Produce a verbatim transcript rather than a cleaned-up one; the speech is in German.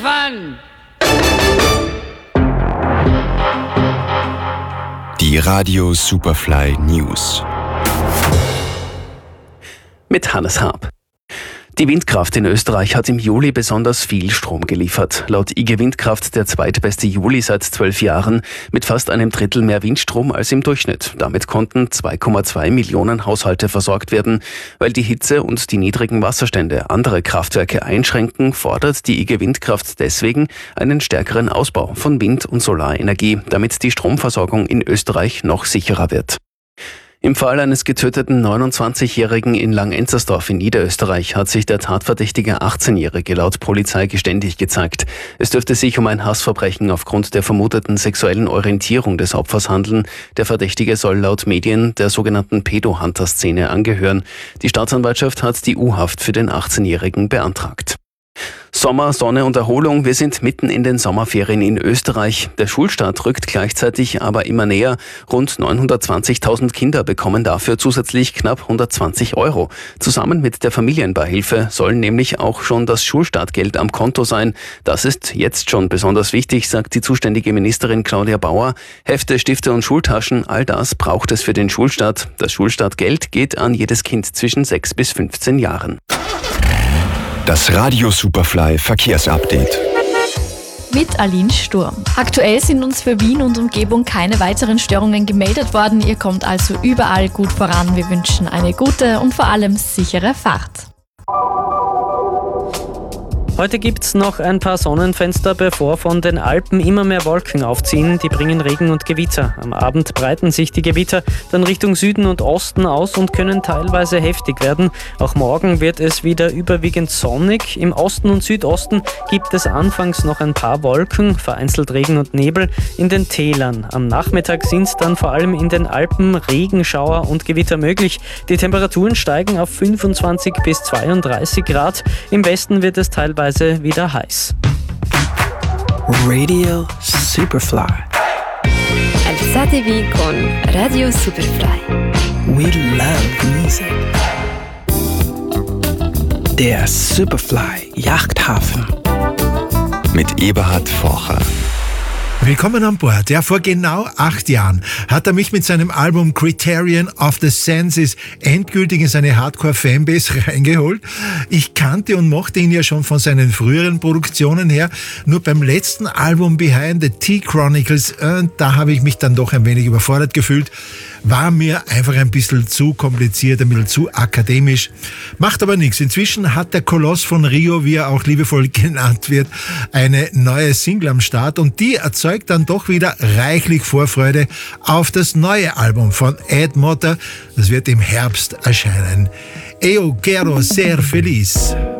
Stefan! Die Radio Superfly News. Mit Hannes Haab. Die Windkraft in Österreich hat im Juli besonders viel Strom geliefert. Laut I G Windkraft der zweitbeste Juli seit zwölf Jahren mit fast einem Drittel mehr Windstrom als im Durchschnitt. Damit konnten zwei Komma zwei Millionen Haushalte versorgt werden. Weil die Hitze und die niedrigen Wasserstände andere Kraftwerke einschränken, fordert die I G Windkraft deswegen einen stärkeren Ausbau von Wind- und Solarenergie, damit die Stromversorgung in Österreich noch sicherer wird. Im Fall eines getöteten neunundzwanzigjährigen in Langenzersdorf in Niederösterreich hat sich der tatverdächtige achtzehnjährige laut Polizei geständig gezeigt. Es dürfte sich um ein Hassverbrechen aufgrund der vermuteten sexuellen Orientierung des Opfers handeln. Der Verdächtige soll laut Medien der sogenannten Pedo-Hunter-Szene angehören. Die Staatsanwaltschaft hat die U-Haft für den achtzehnjährigen beantragt. Sommer, Sonne und Erholung. Wir sind mitten in den Sommerferien in Österreich. Der Schulstart rückt gleichzeitig aber immer näher. Rund neunhundertzwanzigtausend Kinder bekommen dafür zusätzlich knapp hundertzwanzig Euro. Zusammen mit der Familienbeihilfe soll nämlich auch schon das Schulstartgeld am Konto sein. Das ist jetzt schon besonders wichtig, sagt die zuständige Ministerin Claudia Bauer. Hefte, Stifte und Schultaschen, all das braucht es für den Schulstart. Das Schulstartgeld geht an jedes Kind zwischen sechs bis fünfzehn Jahren. Das Radio Superfly Verkehrsupdate. Mit Aline Sturm. Aktuell sind uns für Wien und Umgebung keine weiteren Störungen gemeldet worden. Ihr kommt also überall gut voran. Wir wünschen eine gute und vor allem sichere Fahrt. Heute gibt's noch ein paar Sonnenfenster, bevor von den Alpen immer mehr Wolken aufziehen. Die bringen Regen und Gewitter. Am Abend breiten sich die Gewitter dann Richtung Süden und Osten aus und können teilweise heftig werden. Auch morgen wird es wieder überwiegend sonnig. Im Osten und Südosten gibt es anfangs noch ein paar Wolken, vereinzelt Regen und Nebel in den Tälern. Am Nachmittag sind dann vor allem in den Alpen Regenschauer und Gewitter möglich. Die Temperaturen steigen auf fünfundzwanzig bis zweiunddreißig Grad. Im Westen wird es teilweise wieder heiß. Radio Superfly. Alzatevi con Radio Superfly. We love music. Der Superfly Yachthafen. Mit Eberhard Forcher. Willkommen an Bord. Ja, vor genau acht Jahren hat er mich mit seinem Album Criterion of the Senses endgültig in seine Hardcore-Fanbase reingeholt. Ich kannte und mochte ihn ja schon von seinen früheren Produktionen her. Nur beim letzten Album Behind the T-Chronicles, äh, da habe ich mich dann doch ein wenig überfordert gefühlt. War mir einfach ein bisschen zu kompliziert, ein bisschen zu akademisch. Macht aber nichts. Inzwischen hat der Koloss von Rio, wie er auch liebevoll genannt wird, eine neue Single am Start und die erzeugt dann doch wieder reichlich Vorfreude auf das neue Album von Ed Motta. Das wird im Herbst erscheinen. Eu quero ser feliz.